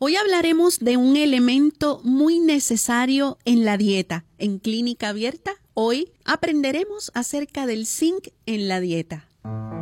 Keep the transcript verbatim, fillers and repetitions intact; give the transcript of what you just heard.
Hoy hablaremos de un elemento muy necesario en la dieta. En Clínica Abierta, hoy aprenderemos acerca del zinc en la dieta.